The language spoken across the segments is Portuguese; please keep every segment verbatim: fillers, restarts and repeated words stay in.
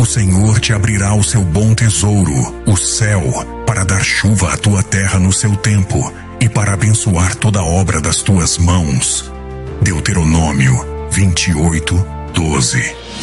O Senhor te abrirá o seu bom tesouro, o céu, para dar chuva à tua terra no seu tempo e para abençoar toda a obra das tuas mãos. Deuteronômio vinte e oito, doze.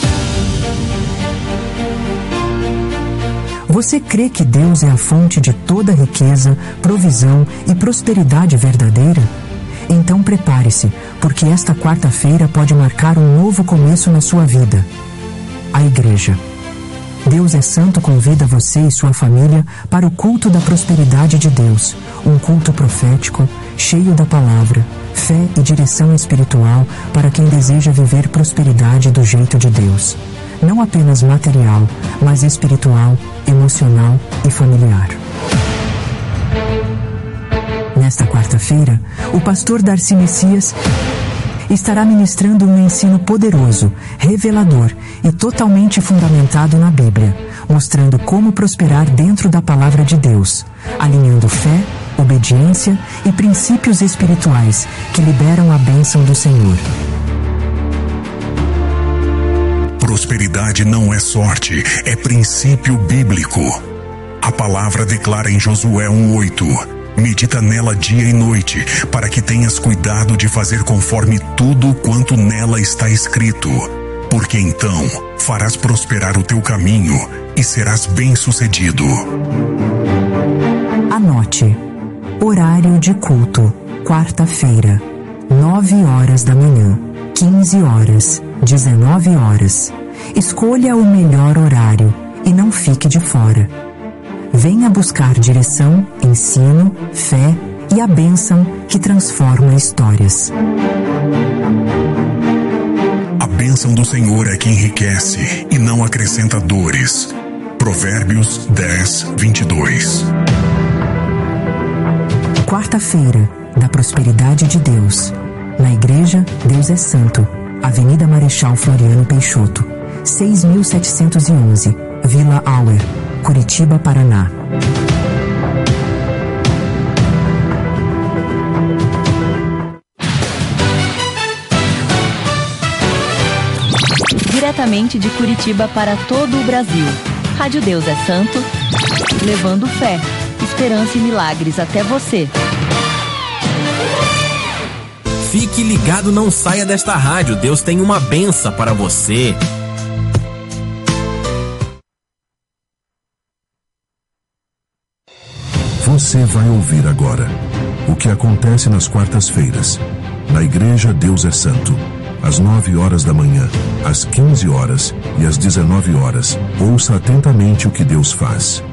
Você crê que Deus é a fonte de toda riqueza, provisão e prosperidade verdadeira? Então prepare-se, porque esta quarta-feira pode marcar um novo começo na sua vida. A Igreja. Deus é Santo convida você e sua família para o culto da prosperidade de Deus, um culto profético, cheio da palavra, fé e direção espiritual para quem deseja viver prosperidade do jeito de Deus. Não apenas material, mas espiritual, emocional e familiar. Nesta quarta-feira, o pastor Darcy Messias estará ministrando um ensino poderoso, revelador e totalmente fundamentado na Bíblia, mostrando como prosperar dentro da palavra de Deus, alinhando fé, obediência e princípios espirituais que liberam a bênção do Senhor. Prosperidade não é sorte, é princípio bíblico. A palavra declara em Josué um oito: medita nela dia e noite, para que tenhas cuidado de fazer conforme tudo quanto nela está escrito. Porque então farás prosperar o teu caminho e serás bem-sucedido. Anote. Horário de culto, quarta-feira, nove horas da manhã, quinze horas, dezenove horas. Escolha o melhor horário e não fique de fora. Venha buscar direção, ensino, fé e a bênção que transforma histórias. A bênção do Senhor é que enriquece e não acrescenta dores. Provérbios dez, vinte e dois. Quarta-feira, da prosperidade de Deus. Na Igreja, Deus é Santo. Avenida Marechal Floriano Peixoto, seis mil setecentos e onze, Vila Auer, Curitiba, Paraná. Diretamente de Curitiba para todo o Brasil. Rádio Deus é Santo, levando fé, esperança e milagres até você. Fique ligado, não saia desta rádio. Deus tem uma benção para você. Você vai ouvir agora o que acontece nas quartas-feiras. Na Igreja Deus é Santo. Às nove horas da manhã, às quinze horas e às dezenove horas. Ouça atentamente o que Deus faz.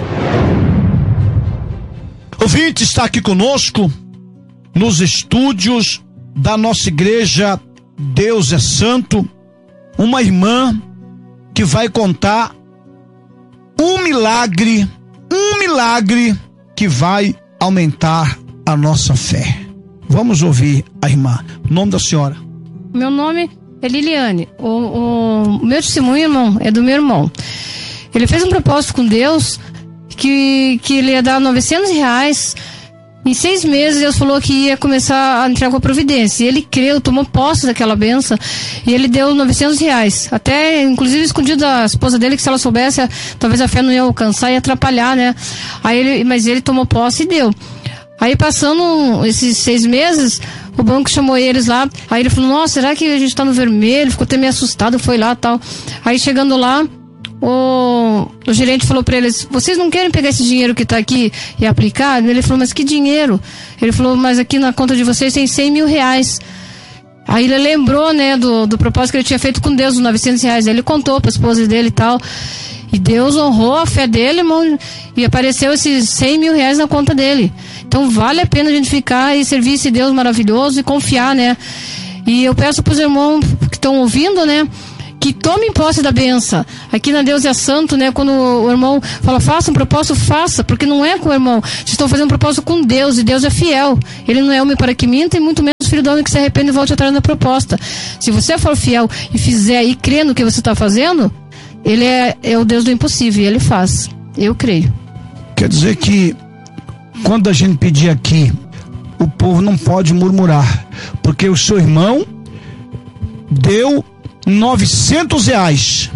Ouvinte, está aqui conosco nos estúdios da nossa Igreja Deus é Santo, uma irmã que vai contar um milagre, um milagre que vai aumentar a nossa fé. Vamos ouvir a irmã. O nome da senhora? Meu nome é Liliane. O, o meu testemunho, irmão, é do meu irmão. Ele fez um propósito com Deus que, que ele ia dar novecentos reais. Em seis meses, Deus falou que ia começar a entrar com a providência. E ele creu, tomou posse daquela benção. E ele deu novecentos reais. Até, inclusive, escondido da esposa dele, que se ela soubesse, talvez a fé não ia alcançar e atrapalhar, né? Aí ele, mas ele tomou posse e deu. Aí, passando esses seis meses, o banco chamou eles lá. Aí ele falou, nossa, será que a gente tá no vermelho? Ficou até meio assustado, foi lá e tal. Aí, chegando lá, O, o gerente falou para eles, vocês não querem pegar esse dinheiro que está aqui e aplicar? Ele falou, mas que dinheiro? Ele falou, mas aqui na conta de vocês tem cem mil reais. Aí ele lembrou, né, do, do propósito que ele tinha feito com Deus, os novecentos reais. Aí ele contou para a esposa dele e tal. E Deus honrou a fé dele, irmão, e apareceu esses cem mil reais na conta dele. Então vale a pena a gente ficar e servir esse Deus maravilhoso e confiar, né? E eu peço para os irmãos que estão ouvindo, né, que tomem posse da benção. Aqui na Deus é Santo, né? Quando o irmão fala, faça um propósito, faça, porque não é com o irmão. Vocês estão fazendo um propósito com Deus, e Deus é fiel. Ele não é homem para que minta, e muito menos filho do homem que se arrepende e volte atrás da proposta. Se você for fiel e fizer e crer no que você está fazendo, ele é, é o Deus do impossível, e ele faz. Eu creio. Quer dizer que quando a gente pedir aqui, o povo não pode murmurar, porque o seu irmão deu novecentos reais.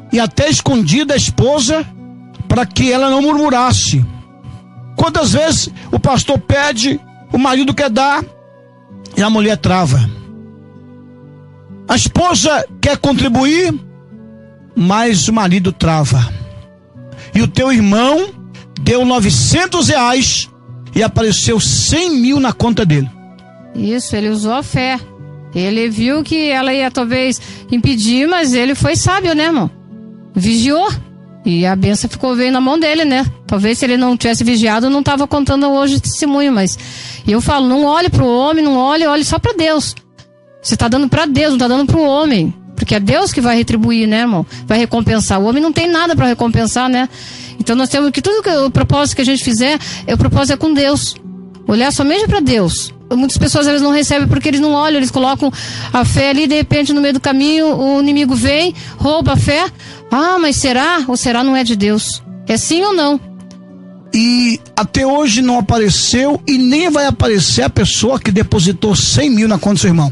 e até escondia da esposa para que ela não murmurasse. Quantas vezes o pastor pede, o marido quer dar e a mulher trava. A esposa quer contribuir, mas o marido trava. E o teu irmão deu novecentos reais e apareceu cem mil na conta dele. Isso, ele usou a fé. Ele viu que ela ia talvez impedir, mas ele foi sábio, né, irmão? Vigiou. E a benção ficou veio na mão dele, né? Talvez se ele não tivesse vigiado, não estava contando hoje o testemunho, mas eu falo, não olhe para o homem, não olhe, olhe só para Deus. Você está dando para Deus, não está dando para o homem. Porque é Deus que vai retribuir, né, irmão? Vai recompensar. O homem não tem nada para recompensar, né? Então nós temos que tudo que o propósito que a gente fizer, é o propósito é com Deus. Olhar somente para Deus. Muitas pessoas às vezes não recebem porque eles não olham, eles colocam a fé ali, de repente no meio do caminho o inimigo vem, rouba a fé. Ah, mas será? Ou será não é de Deus? É sim ou não? E até hoje não apareceu e nem vai aparecer a pessoa que depositou cem mil na conta do seu irmão.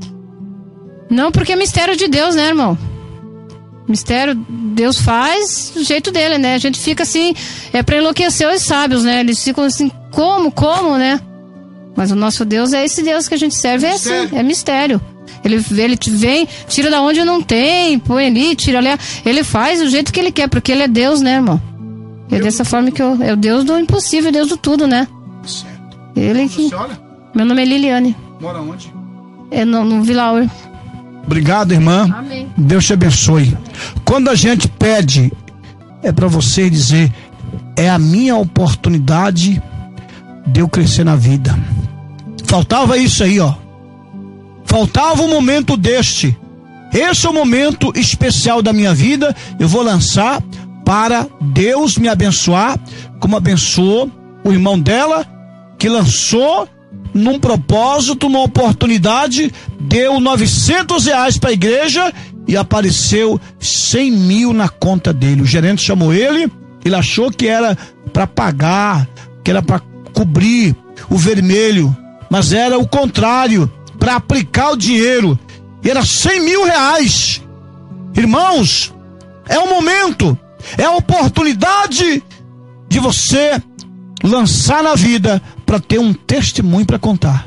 Não, porque é mistério de Deus, né, irmão? Mistério, Deus faz do jeito dele, né? A gente fica assim, é para enlouquecer os sábios, né? Eles ficam assim, como, como, né? Mas o nosso Deus é esse Deus que a gente serve, é assim, é mistério. Ele, ele vem, tira da onde não tem, põe ali, tira ali. Ele faz do jeito que ele quer, porque ele é Deus, né, irmão? É dessa forma que eu, é o Deus do impossível, Deus do tudo, né? Certo. Ele que... Meu nome é Liliane. Mora onde? É no, no Vila. Obrigado, irmã. Amém. Deus te abençoe. Quando a gente pede, é para você dizer, é a minha oportunidade de eu crescer na vida. Faltava isso aí, ó. Faltava um momento deste. Esse é o momento especial da minha vida. Eu vou lançar para Deus me abençoar, como abençoou o irmão dela, que lançou num propósito, numa oportunidade, deu novecentos reais para a igreja e apareceu cem mil na conta dele. O gerente chamou ele, ele achou que era para pagar, que era para cobrir o vermelho, mas era o contrário, para aplicar o dinheiro. E era cem mil reais. Irmãos, é o momento, é a oportunidade de você lançar na vida para ter um testemunho para contar.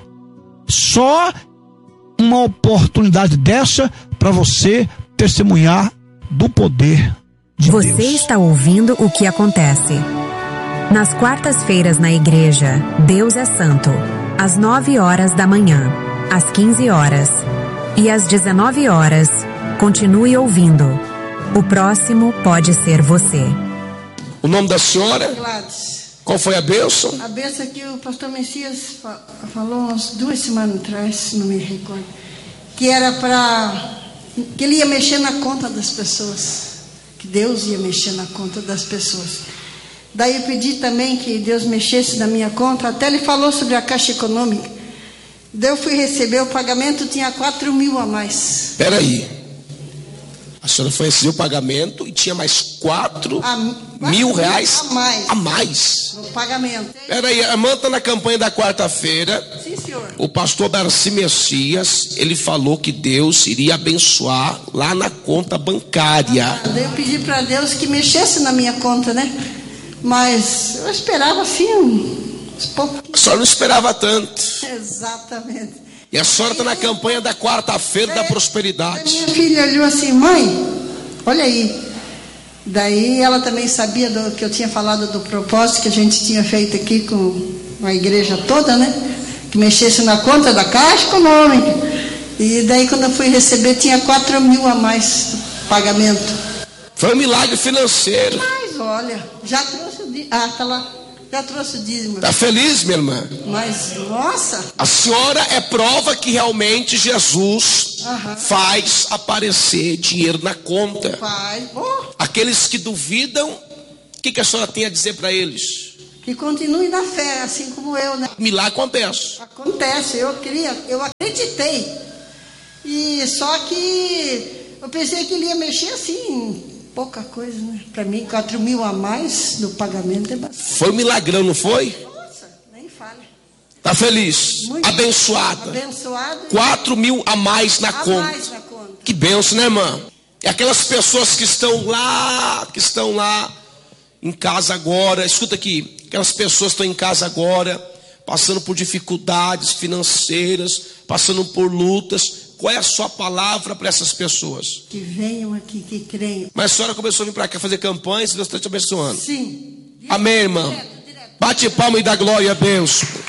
Só uma oportunidade dessa para você testemunhar do poder de Você Deus. Você está ouvindo o que acontece. Nas quartas-feiras na igreja, Deus é Santo. Às nove horas da manhã, às quinze horas e às dezenove horas. Continue ouvindo. O próximo pode ser você. O nome da senhora? Gladys. Qual foi a bênção? A bênção que o pastor Messias falou umas duas semanas atrás, não me recordo, que era para que ele ia mexer na conta das pessoas, que Deus ia mexer na conta das pessoas. Daí eu pedi também que Deus mexesse na minha conta, até ele falou sobre a Caixa Econômica. Daí eu fui receber, o pagamento tinha quatro mil a mais. Espera aí. A senhora foi receber o pagamento e tinha mais quatro a, mil reais a mais. a mais. No pagamento. Espera aí, a irmã está na campanha da quarta-feira. Sim, senhor. O pastor Darcy Messias, ele falou que Deus iria abençoar lá na conta bancária. Ah, daí eu pedi para Deus que mexesse na minha conta, né? Mas eu esperava assim uns poucos. A senhora não esperava tanto. Exatamente. E a senhora está na campanha da quarta-feira da prosperidade. Minha filha olhou assim, mãe, olha aí. Daí ela também sabia do, que eu tinha falado do propósito que a gente tinha feito aqui com a igreja toda, né? Que mexesse na conta da Caixa Econômica. E daí quando eu fui receber tinha quatro mil a mais do pagamento. Foi um milagre financeiro. Mas olha, já trouxe o dízimo. Ah, tá lá. Já trouxe o dízimo. Está feliz, minha irmã? Mas, nossa. A senhora é prova que realmente Jesus Aham. faz aparecer dinheiro na conta. Faz. Oh. Aqueles que duvidam, o que, que a senhora tem a dizer para eles? Que continue na fé, assim como eu, né? Milagre acontece. Acontece. Eu queria, eu acreditei. E só que eu pensei que ele ia mexer assim, pouca coisa, né? Para mim, quatro mil a mais no pagamento é bastante. Foi um milagrão, não foi? Nossa, nem fale. Tá feliz? Muito abençoada. Abençoado. Quatro mil a mais na a conta. mais na conta. Que benção, né, irmã? É aquelas pessoas que estão lá, que estão lá em casa agora. Escuta aqui, aquelas pessoas que estão em casa agora, passando por dificuldades financeiras, passando por lutas. Qual é a sua palavra para essas pessoas? Que venham aqui, que creiam. Mas a senhora começou a vir para cá fazer campanhas, Deus está te abençoando. Sim. Amém, irmã. Bate palma e dá glória a Deus.